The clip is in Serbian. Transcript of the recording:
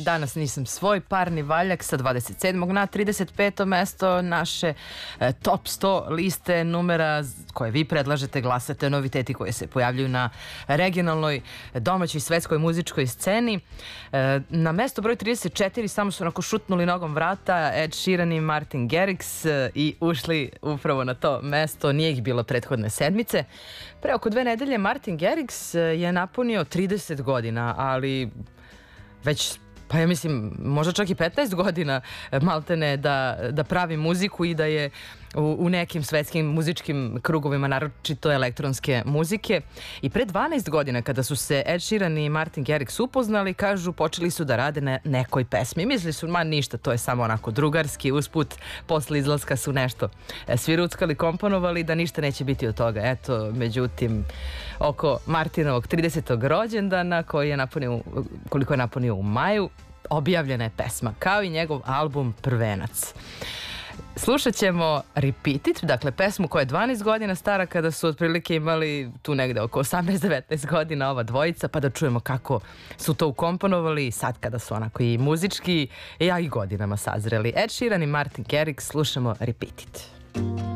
Danas nisam svoj, parni valjak sa 27. na 35. mesto naše top 100 liste numera koje vi predlažete, glasate, noviteti koji se pojavljuju na regionalnoj, domaćoj, svetskoj muzičkoj sceni. Na mesto broj 34 samo su onako šutnuli nogom vrata Ed Sheeran i Martin Garrix i ušli upravo na to mesto. Nije ih bilo prethodne sedmice. Pre oko 2 nedelje Martin Garrix je napunio 30 godina, ali već, pa ja mislim, možda čak i 15 godina maltene da pravi muziku i da je u nekim svetskim muzičkim krugovima, naročito elektronske muzike. I pre 12 godina kada su se Ed Sheeran i Martin Garrix upoznali, kažu, počeli su da rade na nekoj pesmi. Mislili su, ma ništa, to je samo onako drugarski, usput, posle izlaska su nešto svi ruckali, komponovali, da ništa neće biti od toga. Eto, međutim, oko Martinovog 30. rođendana, koliko je napunio u maju, objavljena je pesma, kao i njegov album Prvenac. Slušat ćemo Repeat It, dakle pesmu koja je 12 godina stara kada su otprilike imali tu negde oko 18-19 godina ova dvojica, pa da čujemo kako su to ukomponovali sad kada su onako i muzički i godinama sazreli. Ed Sheeran i Martin Garrix, slušamo Repeat It.